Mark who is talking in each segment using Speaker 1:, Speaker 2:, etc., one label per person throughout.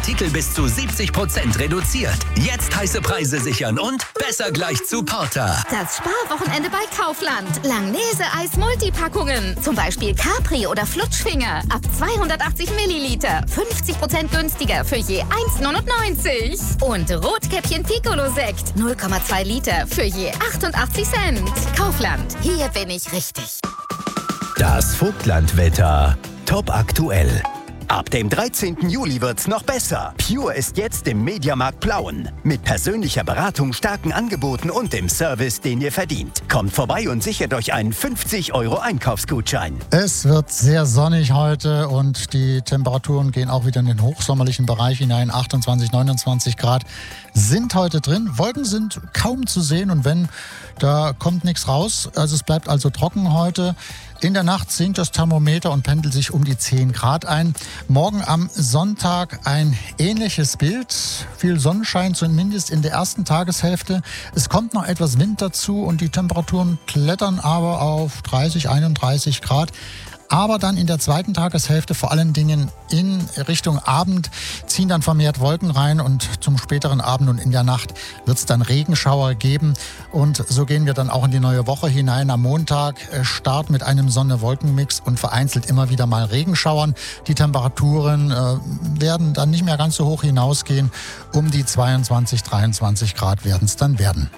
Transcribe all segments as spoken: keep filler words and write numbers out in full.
Speaker 1: Artikel bis zu siebzig Prozent reduziert. Jetzt heiße Preise sichern und besser gleich zu Porter.
Speaker 2: Das Sparwochenende bei Kaufland. Langnese-Eis Multipackungen. Zum Beispiel Capri oder Flutschfinger. Ab zweihundertachtzig Milliliter. fünfzig Prozent günstiger für je eins neunundneunzig. Und Rotkäppchen Piccolo-Sekt. null Komma zwei Liter für je achtundachtzig Cent. Kaufland. Hier bin ich richtig.
Speaker 1: Das Vogtlandwetter. Top aktuell. Ab dem dreizehnten Juli wird's noch besser. Pure ist jetzt im Mediamarkt Plauen. Mit persönlicher Beratung, starken Angeboten und dem Service, den ihr verdient. Kommt vorbei und sichert euch einen fünfzig Euro Einkaufsgutschein.
Speaker 3: Es wird sehr sonnig heute und die Temperaturen gehen auch wieder in den hochsommerlichen Bereich hinein. achtundzwanzig, neunundzwanzig Grad sind heute drin. Wolken sind kaum zu sehen und wenn, da kommt nichts raus. Also es bleibt also trocken heute. In der Nacht sinkt das Thermometer und pendelt sich um die zehn Grad ein. Morgen am Sonntag ein ähnliches Bild. Viel Sonnenschein, zumindest in der ersten Tageshälfte. Es kommt noch etwas Wind dazu und die Temperaturen klettern aber auf dreißig, einunddreißig Grad. Aber dann in der zweiten Tageshälfte, vor allen Dingen in Richtung Abend, ziehen dann vermehrt Wolken rein und zum späteren Abend und in der Nacht wird es dann Regenschauer geben. Und so gehen wir dann auch in die neue Woche hinein. Am Montag Start mit einem Sonne-Wolken-Mix und vereinzelt immer wieder mal Regenschauern. Die Temperaturen äh, werden dann nicht mehr ganz so hoch hinausgehen. Um die zweiundzwanzig, dreiundzwanzig Grad werden es dann werden.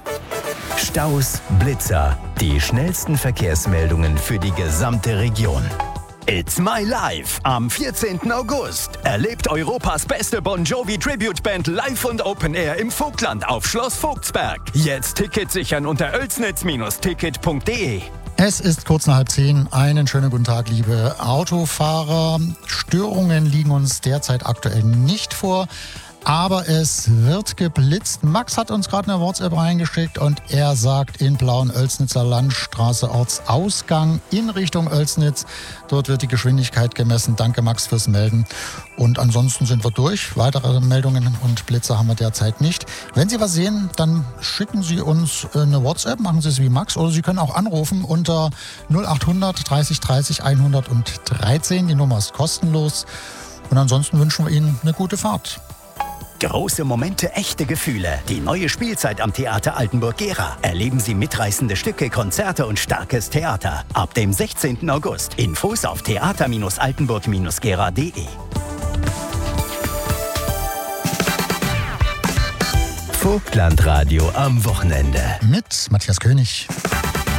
Speaker 1: Staus, Blitzer, die schnellsten Verkehrsmeldungen für die gesamte Region. It's My Life am vierzehnten August. Erlebt Europas beste Bon Jovi Tribute Band live und Open Air im Vogtland auf Schloss Vogtsberg. Jetzt Ticket sichern unter oelsnitz Ticket punkt de.
Speaker 3: Es ist kurz nach halb zehn. Einen schönen guten Tag, liebe Autofahrer. Störungen liegen uns derzeit aktuell nicht vor. Aber es wird geblitzt. Max hat uns gerade eine WhatsApp reingeschickt und er sagt in Plauen-Oelsnitzer Landstraße Ortsausgang in Richtung Oelsnitz. Dort wird die Geschwindigkeit gemessen. Danke Max fürs Melden. Und ansonsten sind wir durch. Weitere Meldungen und Blitze haben wir derzeit nicht. Wenn Sie was sehen, dann schicken Sie uns eine WhatsApp, machen Sie es wie Max oder Sie können auch anrufen unter null achthundert dreißig dreißig hundertdreizehn. Die Nummer ist kostenlos. Und ansonsten wünschen wir Ihnen eine gute Fahrt.
Speaker 1: Große Momente, echte Gefühle. Die neue Spielzeit am Theater Altenburg-Gera. Erleben Sie mitreißende Stücke, Konzerte und starkes Theater. Ab dem sechzehnten August. Infos auf theater altenburg gera punkt de. Vogtlandradio am Wochenende.
Speaker 3: Mit Matthias König.